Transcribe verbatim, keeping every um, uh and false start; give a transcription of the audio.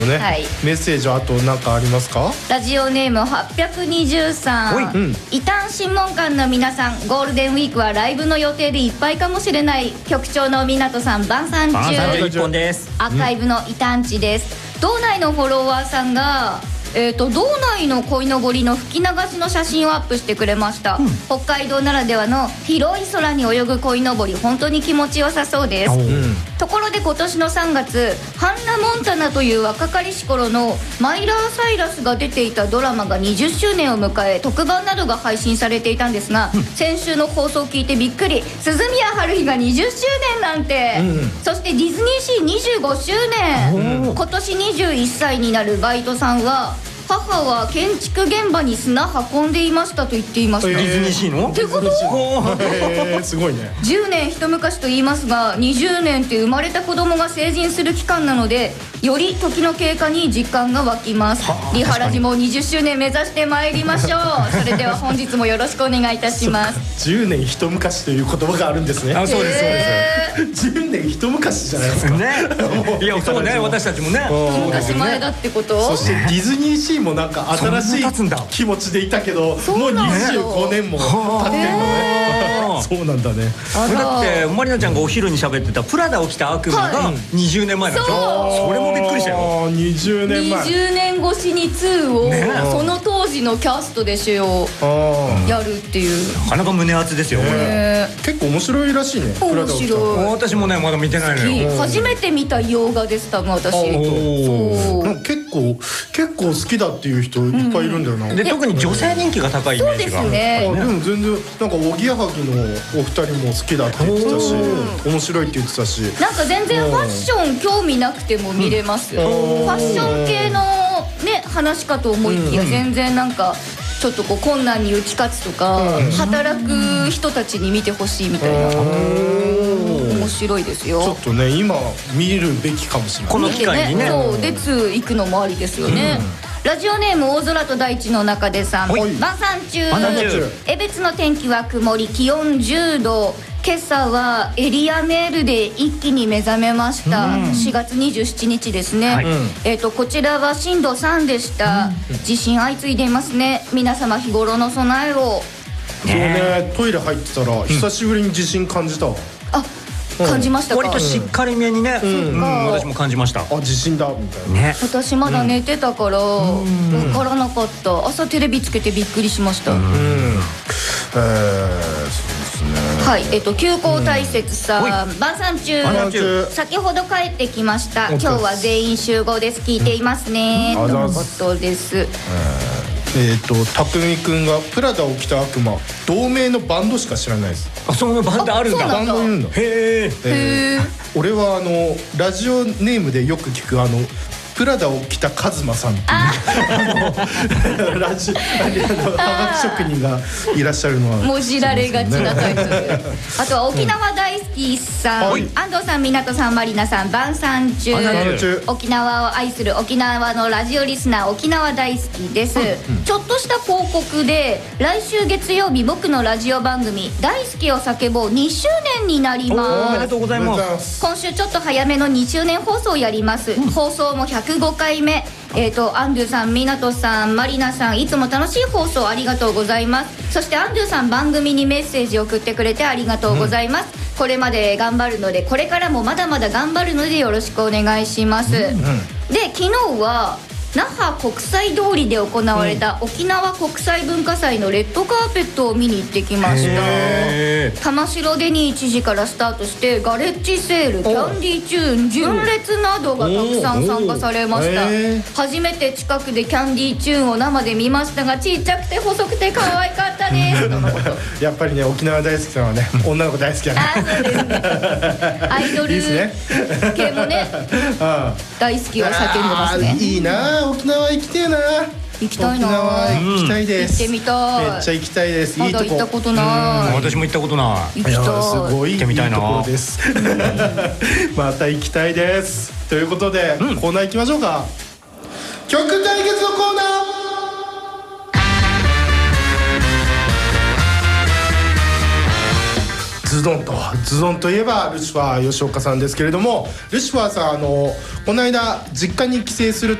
ね、 はい、 メッセージはあと何かありますか？ ラジオネームはっぴゃくにじゅうさん、うん、異端審問官の皆さん、ゴールデンウィークはライブの予定でいっぱいかもしれない。局長の湊さん、晩餐中。 晩餐中いっぽんです。 アーカイブの異端地です、うん、道内のフォロワーさんがえー、と道内の鯉のぼりの吹き流しの写真をアップしてくれました、うん、北海道ならではの広い空に泳ぐ鯉のぼり、本当に気持ちよさそうです、うん、ところで今年のさんがつ、ハンナ・モンタナという若かりし頃のマイラー・サイラスが出ていたドラマがにじゅっしゅうねんを迎え、特番などが配信されていたんですが、うん、先週の放送を聞いてびっくり。鈴宮春日がにじゅっしゅうねんなんて、うん、そしてディズニーシーにじゅうごしゅうねん、うん、今年にじゅういっさいになるバイトさんは、母は建築現場に砂運んでいましたと言っていました。 ディズニーシーのってこと？ えー、すごいね。 じゅうねん一昔と言いますが、にじゅうねんって生まれた子供が成人する期間なので、より時の経過に実感が湧きます。リハラジもにじゅっしゅうねん目指してまいりましょう。それでは本日もよろしくお願いいたします。 じゅうねん一昔という言葉があるんですね。 あ、そうです、そうです。 じゅうねん一昔じゃないですかね。 いや、そうね、私たちもね、 昔前だってこと。 そしてディズニーシーもなんか新しい気持ちでいたけど、もうにじゅうごねんも経ってんのね。そうなんだね。 だってまりなちゃんがお昼に喋ってたプラダを着た悪魔がにじゅうねんまえなんでしょ。それもびっくりしたよ。 にじゅうねんまえ、 にじゅうねん越しにツーをその当時のキャストでしよやるっていう、 なかなか胸熱ですよこれ。 結構面白いらしいね。 面白い。 私もねまだ見てないのよ。 初めて見た洋画です、多分私。 結構結構好きだっていう人いっぱいいるんだよな。 で特に女性人気が高いイメージが。 そうですね。 でも全然なんかおぎやはぎのお二人も好きだって言ってたし、面白いって言ってたし、 なんか全然ファッション興味なくても見れます。ファッション系のね話かと思いきや、全然なんかちょっとこう困難に打ち勝つとか、働く人たちに見てほしいみたいな。面白いですよ。 ちょっとね今見るべきかもしれない。 この機会にね。 そうでツー行くのもありですよね。ラジオネーム大空と大地の中でさん、晩餐中。江別の天気は曇り、気温じゅうど。今朝はエリアメールで一気に目覚めました。しがつにじゅうしちにちですね、はい、えーとこちらは震度さんでした。地震相次いでいますね。皆様日頃の備えを。 そうね、トイレ入ってたら久しぶりに地震感じたわ。あ、 感じましたか？ 割としっかりめにね、私も感じました。 あ、地震だみたいな。 私まだ寝てたから分からなかった。朝テレビつけてびっくりしました。はい、えっと休校大切さん、晩餐中。先ほど帰ってきました。今日は全員集合です。聞いていますね。とのことです。 えっとたくみくんがプラダを着た悪魔、同名のバンドしか知らないです。 あ、そのバンドあるんだ。 バンドいるんだ。へえ。俺はあのラジオネームでよく聞くあのプラダを着たカズマさんっていうラジオはがき職人がいらっしゃるのはもじられがちなタイトル。あとは沖縄大好きさん、安藤さん、湊さん、まりなさん、晩餐中。沖縄を愛する沖縄のラジオリスナー、沖縄大好きです。ちょっとした広告で来週月曜日僕のラジオ番組大好きを叫ぼうにしゅうねんになります。 おめでとうございます。 今週ちょっと早めのにしゅうねん放送をやります。放送もひゃくごかいめ。えーとアンドゥさん、湊さん、まりなさん、いつも楽しい放送ありがとうございます。そしてアンドゥさん、番組にメッセージを送ってくれてありがとうございます、うん、これまで頑張るので、これからもまだまだ頑張るのでよろしくお願いします、うんうん、で昨日は那覇国際通りで行われた沖縄国際文化祭のレッドカーペットを見に行ってきました。玉城でにいちじからスタートしてガレッジセール、キャンディーチューン、純烈などがたくさん参加されました。初めて近くでキャンディーチューンを生で見ましたが、ちっちゃくて細くて可愛かったですやっぱりね、沖縄大好きさんはね女の子大好きやね。 あ、そうですね。アイドル系もね大好きは叫んでますね。 いいな、沖縄行きてえな。 行きたいな。 沖縄行きたいです。 行ってみたい。 めっちゃ行きたいです。 まだ行ったことない。 私も行ったことない。 行きたい。 すごいいいところです。また行きたいです。ということでコーナー行きましょうか。曲対決のコーナー。 ズドンとズドンといえばルシファー吉岡さんですけれども、ルシファーさんあのこの間実家に帰省する